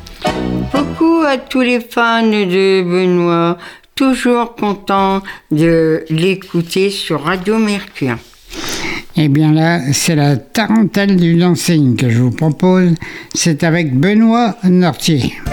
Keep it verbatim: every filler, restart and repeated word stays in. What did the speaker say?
Coucou à tous les fans de Benoît, toujours content de l'écouter sur Radio Mercure. Eh bien là, c'est la tarentelle du dancing que je vous propose. C'est avec Benoît Nortier.